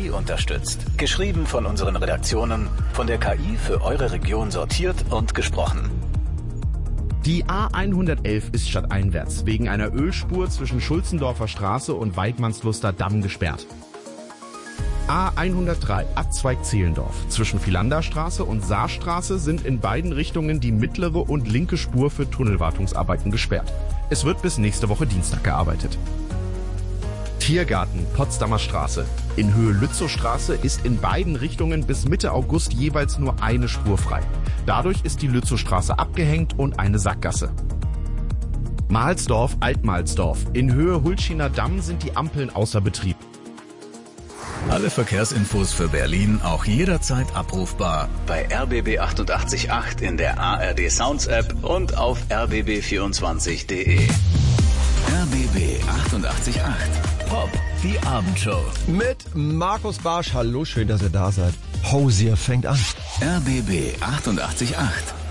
KI unterstützt. Geschrieben von unseren Redaktionen, von der KI für eure Region sortiert und gesprochen. Die A111 ist stadteinwärts wegen einer Ölspur zwischen Schulzendorfer Straße und Weidmannsluster Damm gesperrt. A103 Abzweig Zehlendorf. Zwischen Philanderstraße und Saarstraße sind in beiden Richtungen die mittlere und linke Spur für Tunnelwartungsarbeiten gesperrt. Es wird bis nächste Woche Dienstag gearbeitet. Tiergarten, Potsdamer Straße. In Höhe Lützowstraße ist in beiden Richtungen bis Mitte August jeweils nur eine Spur frei. Dadurch ist die Lützowstraße abgehängt und eine Sackgasse. Mahlsdorf, Altmahlsdorf. In Höhe Hulschiner Damm sind die Ampeln außer Betrieb. Alle Verkehrsinfos für Berlin auch jederzeit abrufbar bei RBB 888 in der ARD Sounds App und auf rbb24.de. RBB 888 Pop, die Abendshow. Mit Markus Barsch. Hallo, schön, dass ihr da seid. Hosier fängt an. RBB 888.